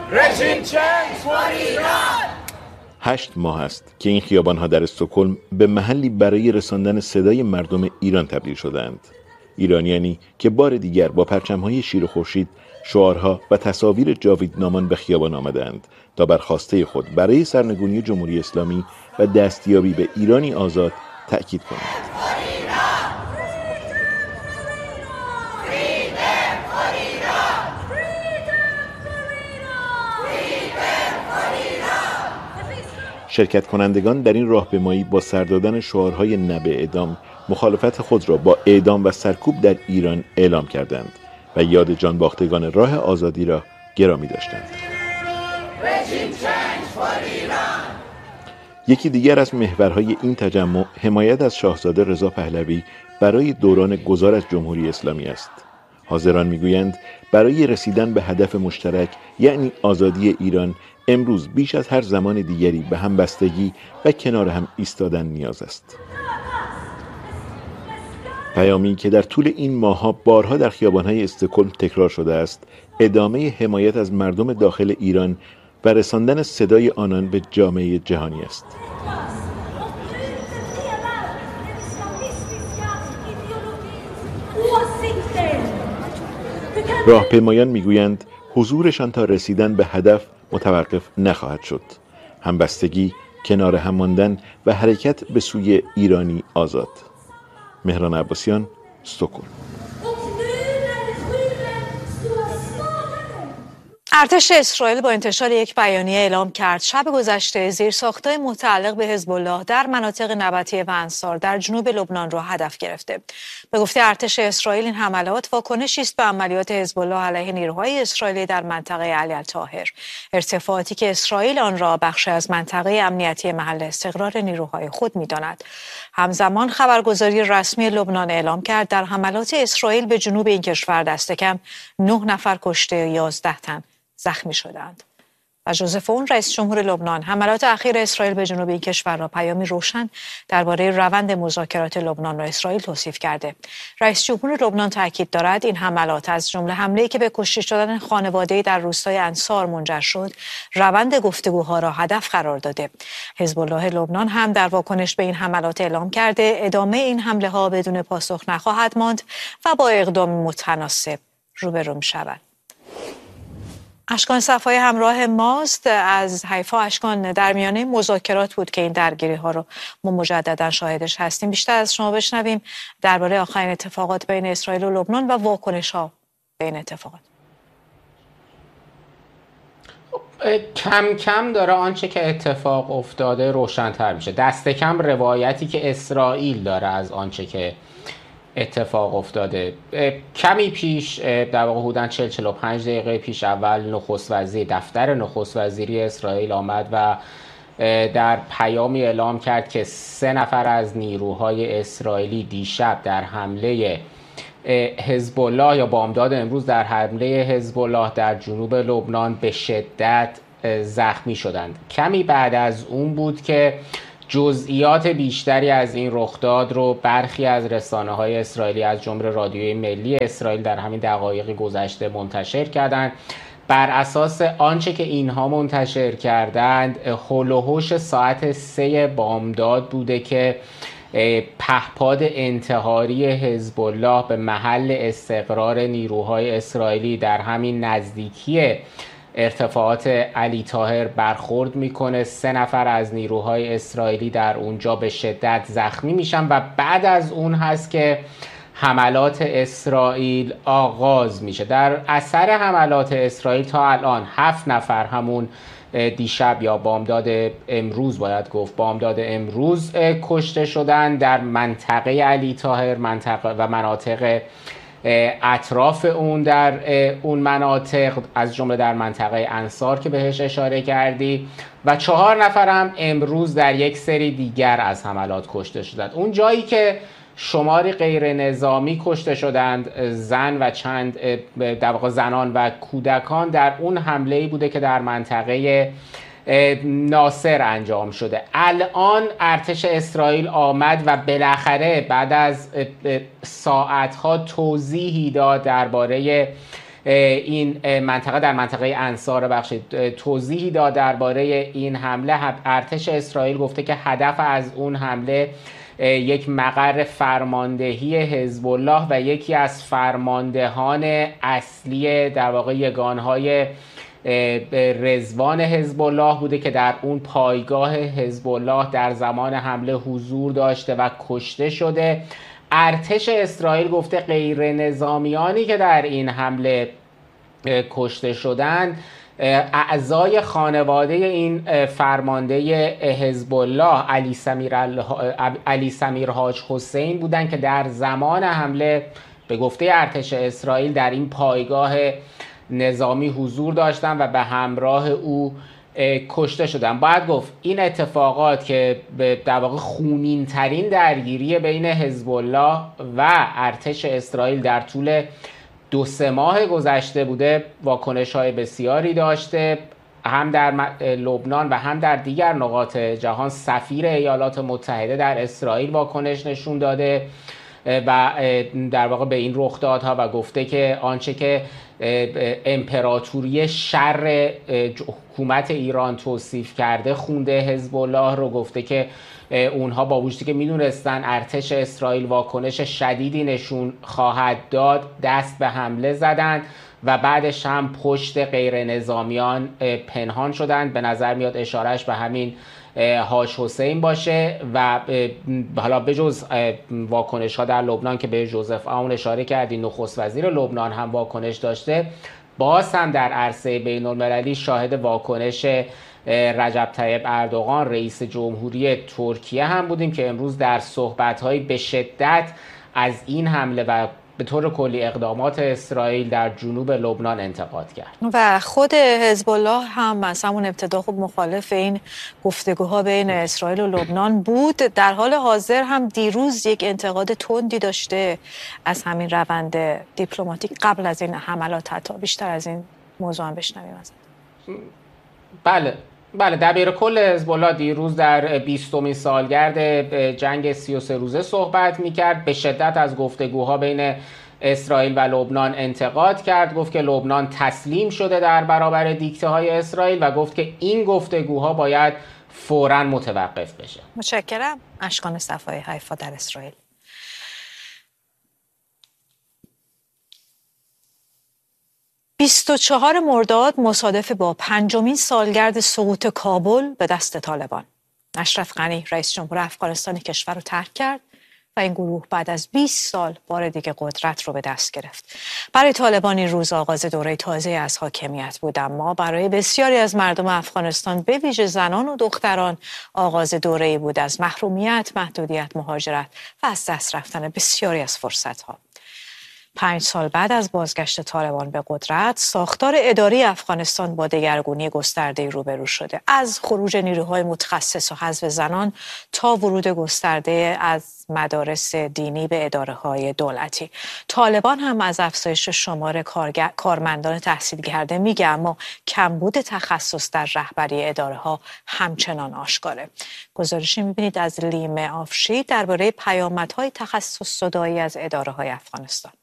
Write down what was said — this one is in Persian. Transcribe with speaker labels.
Speaker 1: Resistance for Iran!
Speaker 2: 8 ماه است که این خیابان‌ها در استکهلم به محلی برای رساندن صدای مردم ایران تبدیل شدند. ایرانیانی که بار دیگر با پرچم‌های شیر و خورشید، شعارها و تصاویر جاویدنامان به خیابان آمدند تا بر خواسته خود برای سرنگونی جمهوری اسلامی و دستیابی به ایرانی آزاد تأکید کنند. شرکت کنندگان در این راهپیمایی با سر دادن شعارهای نه به اعدام مخالفت خود را با اعدام و سرکوب در ایران اعلام کردند و یاد جانباختگان راه آزادی را گرامی داشتند. یکی دیگر از محورهای این تجمع حمایت از شاهزاده رضا پهلوی برای دوران گذار از جمهوری اسلامی است. حاضران میگویند برای رسیدن به هدف مشترک یعنی آزادی ایران امروز بیش از هر زمان دیگری به همبستگی و کنار هم ایستادن نیاز است. پیامی که در طول این ماه‌ها بارها در خیابان‌های استکهلم تکرار شده است، ادامه حمایت از مردم داخل ایران و رساندن صدای آنان به جامعه جهانی است. راهپیمایان میگویند حضورشان تا رسیدن به هدف متوقف نخواهد شد. همبستگی، کنار هم ماندن و حرکت به سوی ایرانی آزاد. مهران عباسیان، استکهلم.
Speaker 3: ارتش اسرائیل با انتشار یک بیانیه اعلام کرد شب گذشته زیرساخت‌های متعلق به حزب الله در مناطق نبطیه و انصار در جنوب لبنان را هدف گرفته. به گفته ارتش اسرائیل این حملات واکنشی است به عملیات حزب الله علیه نیروهای اسرائیلی در منطقه علی الطاهر. ارتفاعاتی که اسرائیل آن را بخشی از منطقه امنیتی محل استقرار نیروهای خود می‌داند. همزمان خبرگزاری رسمی لبنان اعلام کرد در حملات اسرائیل به جنوب این کشور دست کم 9 نفر کشته و 11 تن زخمی شدند. و ژوزف اون رئیس جمهور لبنان حملات اخیر اسرائیل به جنوب این کشور را پیامی روشن درباره روند مذاکرات لبنان و اسرائیل توصیف کرده. رئیس جمهور لبنان تاکید دارد این حملات از جمله حمله‌ای که به کشته شدن خانواده‌ای در روستای انصار منجر شد، روند گفتگوها را هدف قرار داده. حزب الله لبنان هم در واکنش به این حملات اعلام کرده ادامه این حمله‌ها بدون پاسخ نخواهد ماند و با اقدام متناسب روبرو می‌شود. اشکان صفای همراه ماست از حیفا. اشکان، در میانه مذاکرات بود که این درگیری ها رو ما مجددا شاهدش هستیم. بیشتر از شما بشنویم درباره آخرین اتفاقات بین اسرائیل و لبنان و واکنش ها به این اتفاقات.
Speaker 4: کم کم داره آنچه که اتفاق افتاده روشن‌تر میشه. دست کم روایتی که اسرائیل داره از آنچه که اتفاق افتاده. کمی پیش، در واقع حدوداً 40-45 دقیقه پیش، اول نخست وزیر دفتر نخست وزیری اسرائیل آمد و در پیامی اعلام کرد که 3 نفر از نیروهای اسرائیلی دیشب در حمله حزب الله یا بامداد امروز در حمله حزب الله در جنوب لبنان به شدت زخمی شدند. کمی بعد از اون بود که جزئیات بیشتری از این رخداد رو برخی از رسانه‌های اسرائیلی از جمله رادیوی ملی اسرائیل در همین دقایق گذشته منتشر کردند. بر اساس آنچه که اینها منتشر کردند، هول و هوش ساعت 3 بامداد بوده که پهپاد انتحاری حزب الله به محل استقرار نیروهای اسرائیلی در همین نزدیکی ارتفاعات علی طاهر برخورد میکنه. 3 نفر از نیروهای اسرائیلی در اونجا به شدت زخمی میشن و بعد از اون هست که حملات اسرائیل آغاز میشه. در اثر حملات اسرائیل تا الان 7 نفر همون دیشب یا بامداد امروز باید گفت بامداد امروز کشته شدن در منطقه علی طاهر و مناطق اطراف اون. در اون مناطق از جمله در منطقه انصار که بهش اشاره کردی و 4 نفر هم امروز در یک سری دیگر از حملات کشته شدند. اون جایی که شماری غیر نظامی کشته شدند، زن و چند در واقع زنان و کودکان، در اون حمله‌ای بوده که در منطقه ناصر انجام شده. الان ارتش اسرائیل آمد و بالاخره بعد از ساعتها توضیحی داد درباره این منطقه در منطقه انصار بخشید توضیحی داد درباره این حمله. ارتش اسرائیل گفته که هدف از اون حمله یک مقر فرماندهی حزب الله و یکی از فرماندهان اصلی در واقع یگانهای رضوان حزب الله بوده که در اون پایگاه حزب الله در زمان حمله حضور داشته و کشته شده. ارتش اسرائیل گفته غیر نظامیانی که در این حمله کشته شدند اعضای خانواده این فرمانده حزب الله علی سمیر حاج حسین بودند که در زمان حمله به گفته ارتش اسرائیل در این پایگاه نظامی حضور داشتن و به همراه او کشته شدن. باید گفت این اتفاقات که در واقع خونین ترین درگیری بین حزب الله و ارتش اسرائیل در طول 2-3 ماه گذشته بوده واکنش های بسیاری داشته، هم در لبنان و هم در دیگر نقاط جهان. سفیر ایالات متحده در اسرائیل واکنش نشون داده و در واقع به این رخدادها و گفته که آنچه که امپراتوری شر حکومت ایران توصیف کرده خونده حزب الله رو. گفته که اونها با وجودی که میدونستن ارتش اسرائیل واکنش شدیدی نشون خواهد داد دست به حمله زدند و بعدش هم پشت غیر نظامیان پنهان شدند. به نظر میاد اشارهش به همین حاج حسین باشه و حالا بجز واکنش ها در لبنان که به جوزف آون اشاره کردی، نخست وزیر لبنان هم واکنش داشته، باز هم در عرصه بین المللی شاهد واکنش رجب طیب اردوغان رئیس جمهوری ترکیه هم بودیم که امروز در صحبت‌های به شدت از این حمله و به طور کلی اقدامات اسرائیل در جنوب لبنان انتقاد کرد.
Speaker 3: و خود حزب الله هم از همون ابتدا خوب مخالف این گفتگوها بین اسرائیل و لبنان بود. در حال حاضر هم دیروز یک انتقاد تندی داشته از همین روند دیپلماتیک قبل از این حملات. حتی بیشتر از این موضوع هم بشنویم ازت.
Speaker 4: بله دبیر کل حزب الله دیروز در 20مین سالگرد جنگ 33 روزه صحبت میکرد. به شدت از گفتگوها بین اسرائیل و لبنان انتقاد کرد. گفت که لبنان تسلیم شده در برابر دیکته های اسرائیل و گفت که این گفتگوها باید فوراً متوقف بشه.
Speaker 3: متشکرم. اشکان صفای حیفا در اسرائیل. 24 مرداد مصادف با 5مین سالگرد سقوط کابل به دست طالبان. اشرف غنی رئیس جمهور افغانستان کشور رو ترک کرد و این گروه بعد از 20 سال بار دیگه قدرت رو به دست گرفت. برای طالبان این روز آغاز دوره تازه از حاکمیت بود، اما برای بسیاری از مردم افغانستان به ویژه زنان و دختران آغاز دوره‌ای بود از محرومیت، محدودیت، مهاجرت و از دست رفتن بسیاری از فرصت‌ها. 5 سال بعد از بازگشت طالبان به قدرت، ساختار اداری افغانستان با دگرگونی گسترده‌ای روبرو شده. از خروج نیروهای متخصص و حذف زنان تا ورود گسترده از مدارس دینی به اداره‌های دولتی. طالبان هم از افزایش شمار کارمندان تحصیل کرده میگه، اما کمبود تخصص در رهبری اداره‌ها همچنان آشکاره. گزارشی می‌بینید از لیم آفشی درباره پیامدهای تخصص زدایی از اداره‌های افغانستان.